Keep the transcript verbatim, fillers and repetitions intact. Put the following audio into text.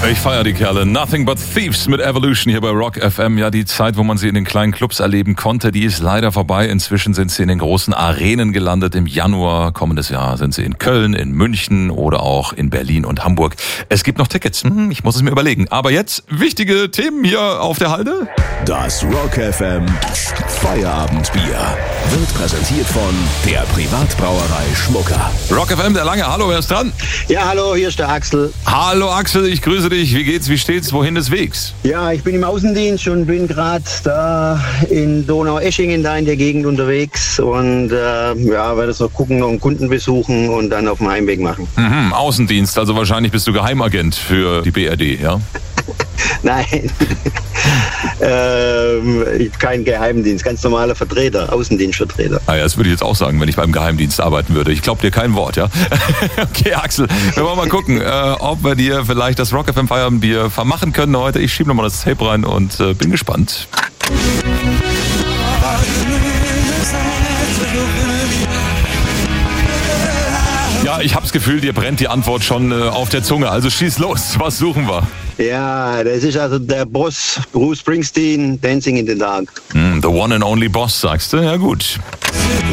Ich feiere die Kerle. Nothing but Thieves mit Evolution hier bei Rock F M. Ja, die Zeit, wo man sie in den kleinen Clubs erleben konnte, die ist leider vorbei. Inzwischen sind sie in den großen Arenen gelandet. Im Januar kommendes Jahr sind sie in Köln, in München oder auch in Berlin und Hamburg. Es gibt noch Tickets. Hm, ich muss es mir überlegen. Aber jetzt wichtige Themen hier auf der Halde. Das Rock F M Feierabendbier wird präsentiert von der Privatbrauerei Schmucker. Rock F M, der Lange. Hallo, wer ist dran? Ja, hallo, hier ist der Axel. Hallo Axel, ich grüße dich. Wie geht's, wie steht's, wohin des Wegs? Ja, ich bin im Außendienst und bin gerade da in Donaueschingen, da in der Gegend unterwegs und äh, ja, werde jetzt noch gucken, noch einen Kunden besuchen und dann auf dem Heimweg machen. Mhm, Außendienst, also wahrscheinlich bist du Geheimagent für die B R D, ja? Nein, ähm, kein Geheimdienst, ganz normaler Vertreter, Außendienstvertreter. Ah ja, das würde ich jetzt auch sagen, wenn ich beim Geheimdienst arbeiten würde. Ich glaube dir kein Wort, ja? Okay, Axel, wir wollen mal gucken, äh, ob wir dir vielleicht das Rock F M Feierabendbier vermachen können heute. Ich schiebe nochmal das Tape rein und äh, bin gespannt. Ja, ich hab's Gefühl, dir brennt die Antwort schon äh, auf der Zunge. Also schieß los, was suchen wir? Ja, das ist also der Boss, Bruce Springsteen, Dancing in the Dark. Mm, the one and only Boss, sagst du? Ja gut.